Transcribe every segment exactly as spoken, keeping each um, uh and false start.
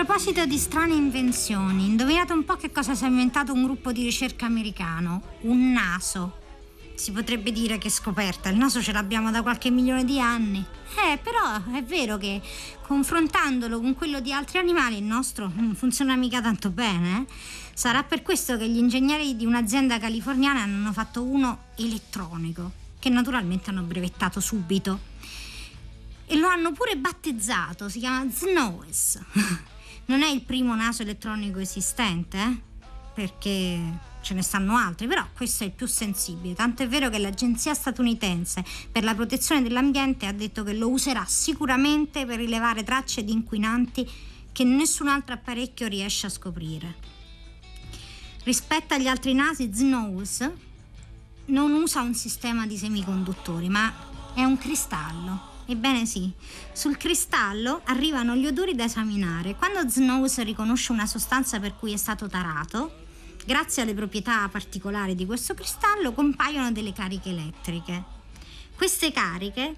proposito di strane invenzioni, indovinate un po' che cosa si è inventato un gruppo di ricerca americano? Un naso. Si potrebbe dire che scoperta, il naso ce l'abbiamo da qualche milione di anni. Eh, però è vero che confrontandolo con quello di altri animali il nostro non funziona mica tanto bene. Eh? Sarà per questo che gli ingegneri di un'azienda californiana ne hanno fatto uno elettronico, che naturalmente hanno brevettato subito. E lo hanno pure battezzato, si chiama Snowes. Non è il primo naso elettronico esistente, eh? Perché ce ne stanno altri, però questo è il più sensibile, tanto è vero che l'Agenzia statunitense per la protezione dell'ambiente ha detto che lo userà sicuramente per rilevare tracce di inquinanti che nessun altro apparecchio riesce a scoprire. Rispetto agli altri nasi, Snowes non usa un sistema di semiconduttori, ma è un cristallo. Ebbene sì, sul cristallo arrivano gli odori da esaminare. Quando Snowes riconosce una sostanza per cui è stato tarato, grazie alle proprietà particolari di questo cristallo compaiono delle cariche elettriche. Queste cariche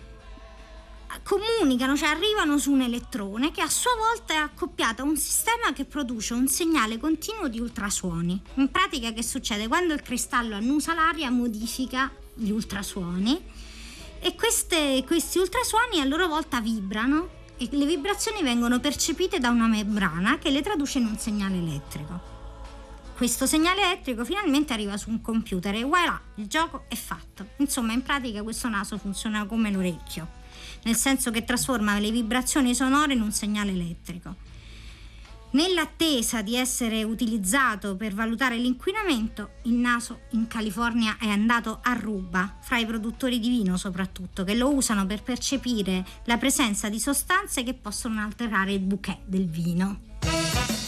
comunicano, cioè arrivano su un elettrone che a sua volta è accoppiato a un sistema che produce un segnale continuo di ultrasuoni. In pratica che succede? Quando il cristallo annusa l'aria modifica gli ultrasuoni e queste, questi ultrasuoni a loro volta vibrano e le vibrazioni vengono percepite da una membrana che le traduce in un segnale elettrico. Questo segnale elettrico finalmente arriva su un computer e voilà, il gioco è fatto. Insomma, in pratica questo naso funziona come l'orecchio, nel senso che trasforma le vibrazioni sonore in un segnale elettrico. Nell'attesa di essere utilizzato per valutare l'inquinamento, il naso in California è andato a ruba, fra i produttori di vino soprattutto, che lo usano per percepire la presenza di sostanze che possono alterare il bouquet del vino.